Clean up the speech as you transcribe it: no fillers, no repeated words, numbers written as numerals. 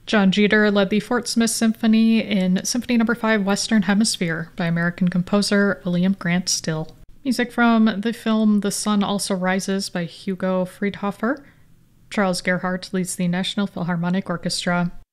John Jeter led the Fort Smith Symphony in Symphony No. 5 Western Hemisphere by American composer William Grant Still. Music from the film The Sun Also Rises by Hugo Friedhofer. Charles Gerhardt leads the National Philharmonic Orchestra.